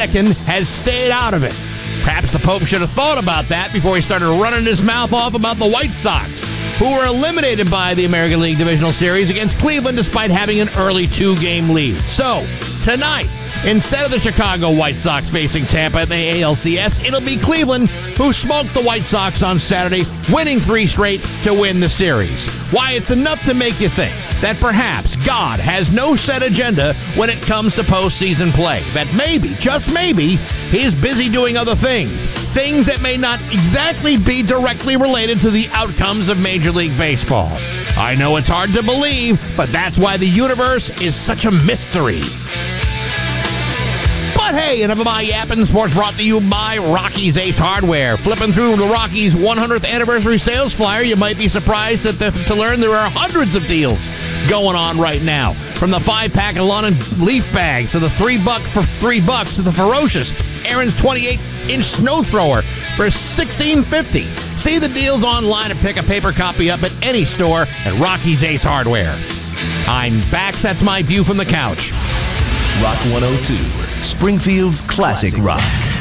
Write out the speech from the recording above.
Vatican has stayed out of it. Perhaps the Pope should have thought about that before he started running his mouth off about the White Sox, who were eliminated by the American League Divisional Series against Cleveland despite having an early 2-game lead. So, tonight, instead of the Chicago White Sox facing Tampa in the ALCS, it'll be Cleveland who smoked the White Sox on Saturday, winning 3 straight to win the series. Why, it's enough to make you think that perhaps God has no set agenda when it comes to postseason play. That maybe, just maybe, he's busy doing other things. Things that may not exactly be directly related to the outcomes of Major League Baseball. I know it's hard to believe, but that's why the universe is such a mystery. But hey, enough of my yapping. Sports brought to you by Rocky's Ace Hardware. Flipping through the Rocky's 100th anniversary sales flyer, you might be surprised to learn there are hundreds of deals going on right now. From the 5-pack of lawn and leaf bags to the $3 for $3 to the ferocious Aaron's 28-inch snow thrower for $16.50. See the deals online and pick a paper copy up at any store at Rocky's Ace Hardware. I'm back. That's my view from the couch. Rock 102, Springfield's classic rock.